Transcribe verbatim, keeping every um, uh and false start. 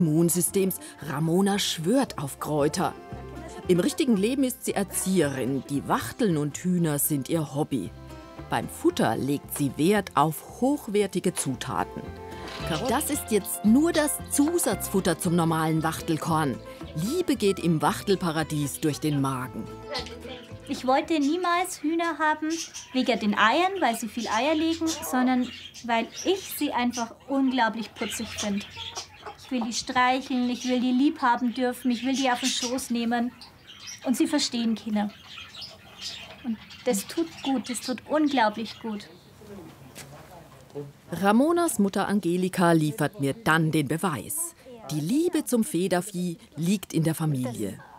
Immunsystems. Ramona schwört auf Kräuter. Im richtigen Leben ist sie Erzieherin. Die Wachteln und Hühner sind ihr Hobby. Beim Futter legt sie Wert auf hochwertige Zutaten. Das ist jetzt nur das Zusatzfutter zum normalen Wachtelkorn. Liebe geht im Wachtelparadies durch den Magen. Ich wollte niemals Hühner haben wegen den Eiern, weil sie viel Eier legen, sondern weil ich sie einfach unglaublich putzig finde. Ich will die streicheln, ich will die lieb haben dürfen, ich will die auf den Schoß nehmen. Und sie verstehen Kinder. Und das tut gut, das tut unglaublich gut. Ramonas Mutter Angelika liefert mir dann den Beweis. Die Liebe zum Federvieh liegt in der Familie.